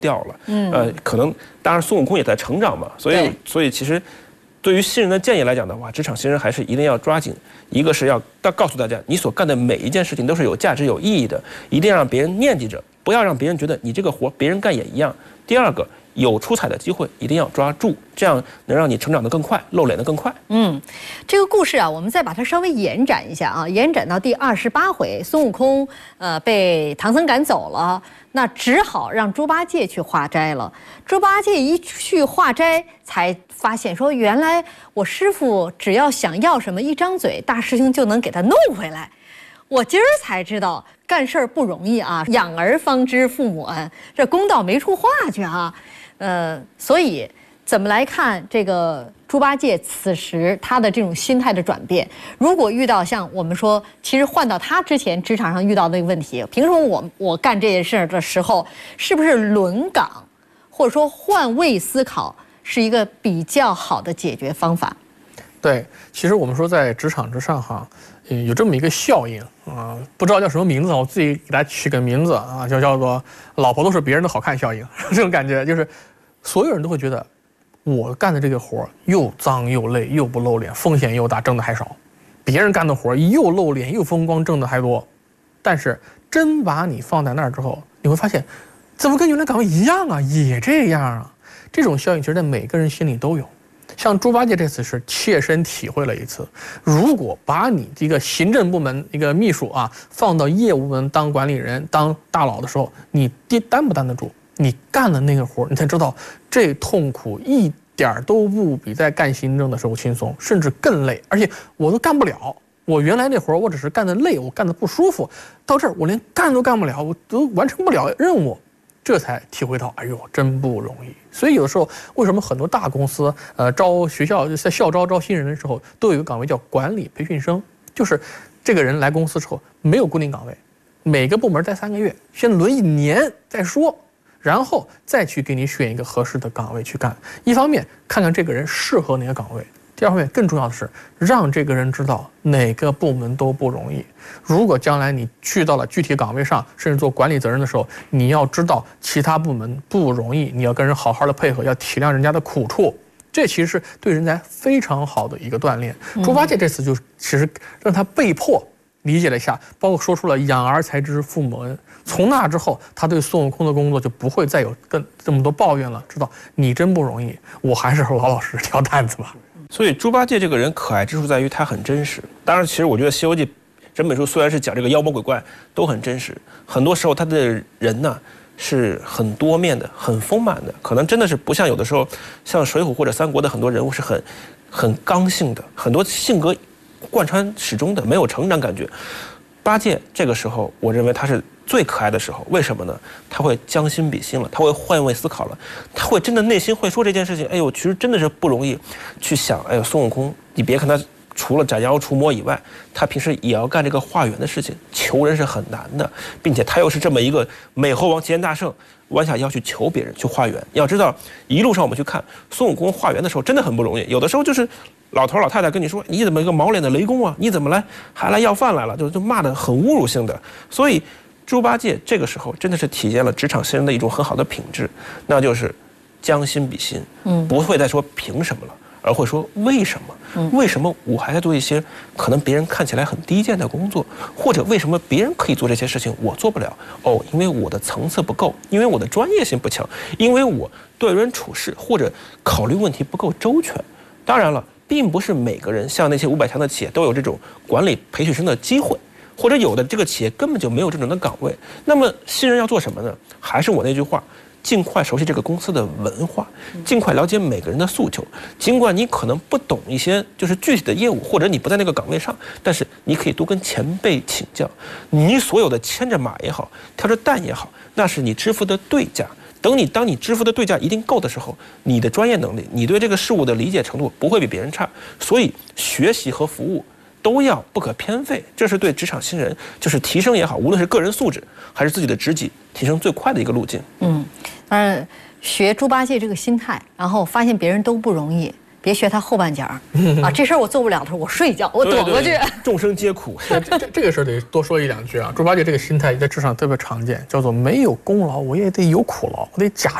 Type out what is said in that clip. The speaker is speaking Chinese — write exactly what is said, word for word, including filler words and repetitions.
掉了。嗯，呃，可能当然孙悟空也在成长嘛，所以所以其实对于新人的建议来讲的话，职场新人还是一定要抓紧，一个是要告诉大家，你所干的每一件事情都是有价值、有意义的，一定要让别人念记着，不要让别人觉得你这个活别人干也一样。第二个，有出彩的机会一定要抓住，这样能让你成长得更快，露脸得更快。 嗯，这个故事啊，我们再把它稍微延展一下啊，延展到第二十八回，孙悟空呃被唐僧赶走了，那只好让猪八戒去化斋了。猪八戒一去化斋，才发现说，原来我师父只要想要什么，一张嘴，大师兄就能给他弄回来。我今儿才知道，干事儿不容易啊，养儿方知父母恩，这公道没处话去啊。呃，所以怎么来看这个猪八戒此时他的这种心态的转变？如果遇到像我们说，其实换到他之前职场上遇到的那个问题，凭什么我我干这件事的时候，是不是轮岗或者说换位思考是一个比较好的解决方法？ 对，其实我们说在职场之上哈，嗯，有这么一个效应啊、呃，不知道叫什么名字，我自己给它取个名字啊，就叫做“老婆都是别人的好看效应”。这种感觉就是，所有人都会觉得，我干的这个活又脏又累，又不露脸，风险又大，挣的还少；别人干的活又露脸又风光，挣的还多。但是真把你放在那儿之后，你会发现，怎么跟原来岗位一样啊，也这样啊。这种效应其实在每个人心里都有。像猪八戒这次是切身体会了一次，如果把你这个行政部门一个秘书啊放到业务部门当管理人当大佬的时候，你担不担得住？你干了那个活，你才知道这痛苦一点都不比在干行政的时候轻松，甚至更累，而且我都干不了。我原来那活我只是干得累，我干得不舒服，到这儿我连干都干不了，我都完成不了任务。这才体会到，哎呦，真不容易。所以有的时候，为什么很多大公司，呃，招学校在校招招新人的时候，都有一个岗位叫管理培训生，就是这个人来公司之后没有固定岗位，每个部门待三个月，先轮一年再说，然后再去给你选一个合适的岗位去干。一方面看看这个人适合哪个岗位。第二方面，更重要的是让这个人知道哪个部门都不容易。如果将来你去到了具体岗位上，甚至做管理责任的时候，你要知道其他部门不容易，你要跟人好好的配合，要体谅人家的苦处。这其实是对人才非常好的一个锻炼。猪八戒这次就其实让他被迫理解了一下，包括说出了养儿才知父母恩。从那之后，他对孙悟空的工作就不会再有更这么多抱怨了，知道你真不容易，我还是老老实实挑担子吧。 所以猪八戒这个人可爱之处在于他很真实。当然，其实我觉得《西游记》整本书虽然是讲这个妖魔鬼怪，都很真实。很多时候他的人呢是很多面的，很丰满的，可能真的是不像有的时候像《水浒》或者《三国》的很多人物是很很刚性的，很多性格贯穿始终的，没有成长感觉。八戒这个时候，我认为他是最可爱的时候。为什么呢？他会将心比心了，他会换位思考了，他会真的内心会说这件事情。哎呦，其实真的是不容易去想。哎呦，孙悟空，你别看他除了斩妖除魔以外，他平时也要干这个化缘的事情，求人是很难的，并且他又是这么一个美猴王齐天大圣，弯下腰去求别人去化缘。要知道，一路上我们去看孙悟空化缘的时候，真的很不容易。有的时候就是老头老太太跟你说，你怎么一个毛脸的雷公啊？你怎么来还来要饭来了？就就骂得很侮辱性的。所以猪八戒这个时候真的是体现了职场新人的一种很好的品质，那就是将心比心，嗯，不会再说凭什么了，而会说为什么？嗯，为什么我还在做一些可能别人看起来很低贱的工作，或者为什么别人可以做这些事情我做不了？哦，因为我的层次不够，因为我的专业性不强，因为我对人处事或者考虑问题不够周全。当然了，并不是每个人像那些五百强的企业都有这种管理培训生的机会，或者有的这个企业根本就没有这种的岗位。那么新人要做什么呢？还是我那句话，尽快熟悉这个公司的文化，尽快了解每个人的诉求。尽管你可能不懂一些就是具体的业务，或者你不在那个岗位上，但是你可以多跟前辈请教。你所有的牵着马也好，挑着担也好，那是你支付的对价。等你当你支付的对价一定够的时候，你的专业能力，你对这个事物的理解程度不会比别人差。所以学习和服务都要不可偏废，这是对职场新人就是提升也好，无论是个人素质还是自己的职级提升最快的一个路径。 嗯，当然学猪八戒这个心态，然后发现别人都不容易， 别学他后半截儿啊！这事儿我做不了的时候，我睡觉，我躲过去。 众生皆苦。 这这这个事儿得多说一两句啊。猪八戒这个心态在职场特别常见，叫做没有功劳我也得有苦劳，我得假